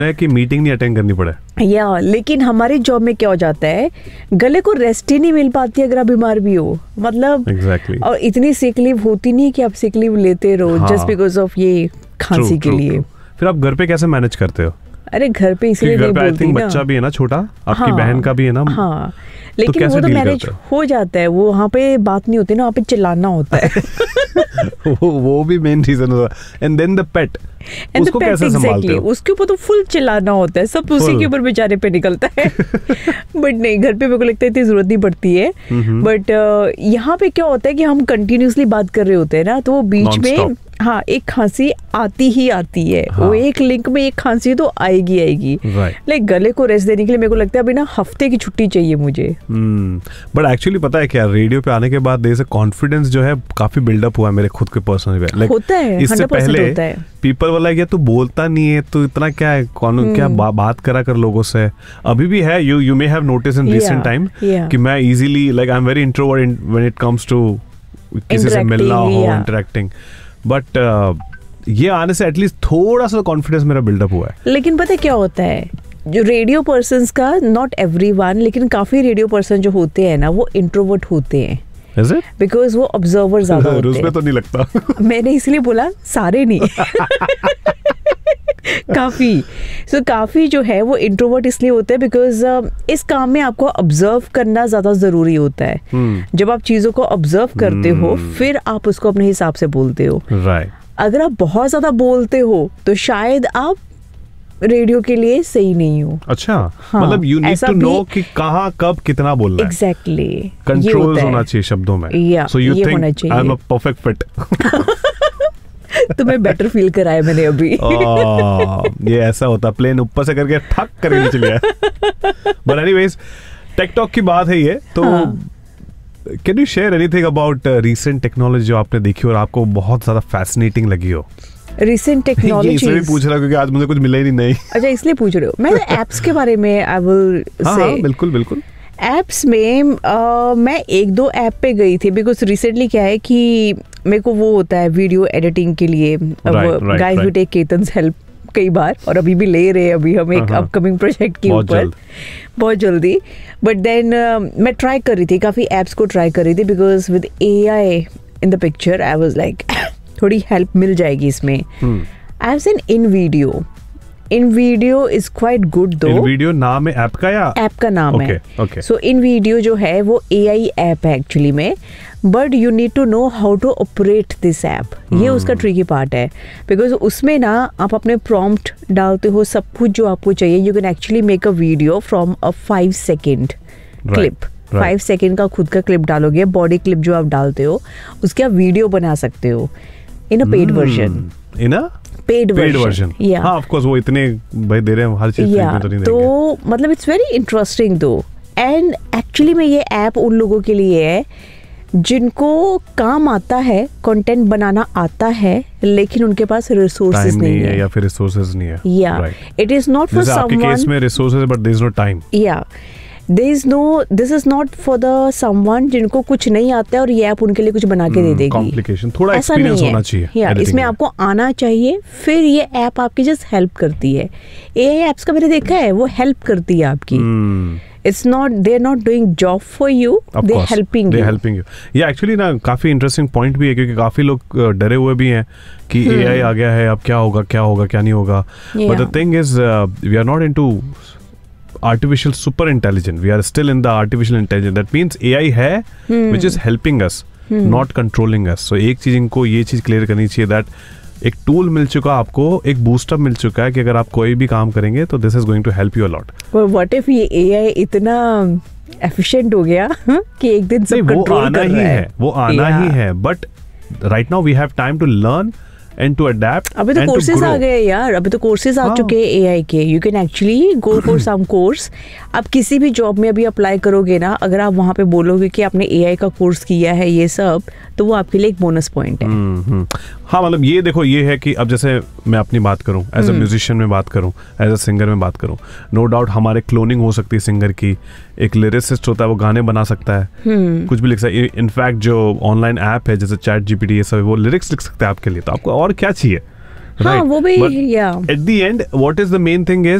है कि मीटिंग नहीं अटेंड करनी पड़े। या लेकिन हमारे जॉब में क्या हो जाता है, गले को रेस्ट ही नहीं मिल पाती अगर आप बीमार भी हो, मतलब Exactly. और इतनी सिक लीव होती नहीं कि आप सिक लीव लेते रहो जस्ट बिकॉज ऑफ ये खांसी के लिए। फिर आप घर पे कैसे मैनेज करते हो? अरे घर पे इसलिए नहीं बोलती ना, बच्चा भी है ना छोटा, आपकी बहन का भी है ना। हाँ, लेकिन वो तो मैनेज हो जाता है, वो वहाँ पे बात नहीं होती ना, वहाँ पे चिल्लाना होता है। वो भी मेन रीजन होता है। एंड देन द पेट, उसको कैसे संभालते हो? उसके ऊपर तो फुल चिल्लाना होता है, सब उसी के ऊपर बेचारे पे निकलता है। बट नहीं, घर पे मेरे को लगता है इतनी जरूरत नहीं पड़ती है। बट यहाँ पे क्या होता है कि हम कंटिन्यूसली बात कर रहे होते हैं ना, तो वो बीच में हाँ एक खांसी आती ही आती है। हाँ. वो एक लिंक में एक खांसी तो आएगी आएगी। लाइक गले को रेस्ट देने के लिए मेरे को लगता है अभी ना हफ्ते की छुट्टी चाहिए मुझे। बट एक्चुअली पता है क्या, रेडियो पे आने के बाद देयर इज अ कॉन्फिडेंस जो है काफी बिल्डअप हुआ है मेरे खुद के पर्सनल पे। होता है, इससे पहले पीपल वाला ये तू बोलता नहीं है, तू इतना क्या है, क्या बात करा कर लोगों से। अभी भी है, you may have notice in recent time कि मैं easily like I am very introvert when it comes to किसी से मिलना हो, इंटरेक्टिंग। बट ये आने से एटलीस्ट थोड़ा सा कॉन्फिडेंस मेरा बिल्डअप हुआ है। लेकिन पता है क्या होता है, जो रेडियो पर्सन्स का, नॉट एवरीवन लेकिन काफी रेडियो पर्सन जो होते हैं ना वो इंट्रोवर्ट होते हैं। बिकॉज वो ऑब्जर्वर ज्यादा होते हैं। उसमें तो नहीं लगता। मैंने इसलिए बोला सारे नहीं। काफी जो है वो इंट्रोवर्ट इसलिए होते हैं बिकॉज इस काम में आपको ऑब्जर्व करना ज्यादा जरूरी होता है। जब आप चीजों को ऑब्जर्व करते हो फिर आप उसको अपने हिसाब से बोलते हो। अगर आप बहुत ज्यादा बोलते हो तो शायद आप रेडियो के लिए सही नहीं हो। अच्छा, हाँ, मतलब यू नीड टू नो कि कहाँ कब कितना बोलना है। एग्जैक्टली, कंट्रोल होना चाहिए शब्दों में। So you think I am a perfect fit. तुम्हें बेटर फील कराया मैंने अभी। ये ऐसा होता, प्लेन ऊपर से करके ठक करके नीचे लिया। बट एनीवेज, टेक टॉक की बात है ये तो। Can you share anything about recent technology जो आपने देखी और आपको बहुत ज्यादा फैसिनेटिंग लगी हो? रिसेंट टेक्नोलॉजी इसलिए भी पूछ रहा क्योंकि आज मुझे कुछ मिला ही नहीं। अच्छा, इसलिए पूछ रहे हो? मैं एप्स के बारे में आई विल से। बिल्कुल बिल्कुल। एप्स में मैं एक दो ऐप पे गई थी बिकॉज रिसेंटली क्या है कि मेरे को वो होता है वीडियो एडिटिंग के लिए, गाइस वी टेक केतन्स हेल्प कई बार, और अभी भी ले रहे हैं अभी हम एक अपकमिंग प्रोजेक्ट के ऊपर बहुत जल्दी। बट देन मैं ट्राई कर रही थी, काफ़ी एप्स को ट्राई कर रही थी because with AI in the picture I was like थोड़ी हेल्प मिल जाएगी इसमें। I have seen InVideo is quite good दो। InVideo नाम है ऐप का या? ऐप का नाम है। सो InVideo जो है वो AI ऐप है एक्चुअली में, but you need to know how to operate this app. ये उसका ट्रिकी पार्ट है बिकॉज उसमें ना आप अपने प्रॉम्प्ट डालते हो, सब कुछ जो आपको चाहिए। You can actually make a video from a 5 second clip. 5 second का खुद का क्लिप डालोगे, बॉडी क्लिप जो आप डालते हो उसके आप वीडियो बना सकते हो इन a paid version. In a paid version, हाँ ऑफ कोर्स, वो इतने भाई दे रहे हैं हर चीज तो नहीं तो मतलब इट्स वेरी इंटरेस्टिंग दो। एंड एक्चुअली में ये ऐप उन लोगों के लिए है जिनको काम आता है, कंटेंट बनाना आता है, लेकिन उनके पास रिसोर्सेज नहीं है या फिर रिसोर्सेज नहीं है। या it is not for someone, आपके केस में resources but there is no time. या this is not for the someone जिनको कुछ नहीं आता है और ये ऐप उनके लिए कुछ बना के दे देगी। कॉम्प्लिकेशन, थोड़ा एक्सपीरियंस होना चाहिए। इसमें आपको आना चाहिए, फिर ये ऐप आपकी जस्ट हेल्प करती है। AI ऐप्स का मैंने देखा है, वो हेल्प करती है आपकी। It's not, they're not doing job for you, they're helping you. ये एक्चुअली ना काफी इंटरेस्टिंग पॉइंट भी है क्योंकि काफी लोग डरे हुए भी हैं कि AI आ गया है, अब क्या होगा क्या नहीं होगा। But the thing is, we are not into artificial super intelligence. We are still in the artificial intelligence. That means AI है which is helping us, not controlling us. So एक चीज इनको ये चीज क्लियर करनी चाहिए that एक tool मिल चुका आपको, एक बूस्टअप मिल चुका है कि अगर आप कोई भी काम करेंगे तो this is going to help you a lot. What if ये AI इतना एफिशिएंट हो गया कि एक दिन सब कंट्रोल कर रहा है? वो आना ही है, but right now we have time to learn and to adapt. अभी तो कोर्सेज आ गए यार, अभी तो कोर्सेज आ चुके हैं AI के। You can actually go for some course. आप किसी भी जॉब में अभी अप्लाई करोगे ना, अगर आप वहाँ पे बोलोगे कि आपने AI का कोर्स किया है ये सब, तो वो आपके लिए एक बोनस पॉइंट है। हाँ, मतलब ये देखो, ये है कि अब जैसे मैं अपनी बात करूं, एज अ म्यूजिशियन में बात करूं, एज अ सिंगर में बात करूं, नो डाउट हमारे क्लोनिंग हो सकती है सिंगर की। एक लिरिसिस्ट होता है, वो गाने बना सकता है, कुछ भी लिख सकता है। इनफैक्ट जो ऑनलाइन ऐप है जैसे ChatGPT, ये सब वो लिरिक्स लिख सकता है आपके लिए। तो आपको और क्या चाहिए, हाँ, वो भी, at the end what is the main thing is